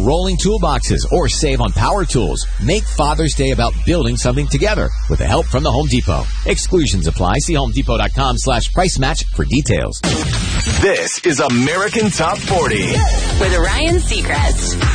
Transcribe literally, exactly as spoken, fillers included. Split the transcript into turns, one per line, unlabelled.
rolling toolboxes, or save on power tools. Make Father's Day about building something together with the help from the Home Depot. Exclusions apply. See homedepot.com slash price match for details.
This is American Top forty
with Ryan Seacrest.